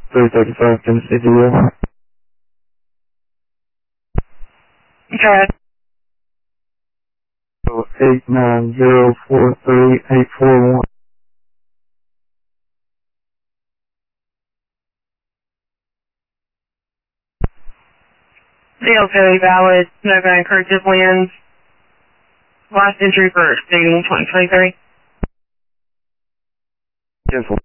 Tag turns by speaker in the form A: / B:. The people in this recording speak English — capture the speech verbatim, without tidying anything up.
A: three thirty-five Tennessee Zero.
B: Okay.
A: eight nine zero four three eight four one.
B: Still very valid. Nova encourages winds. Last entry for exceeding twenty twenty-three.
A: Cancel.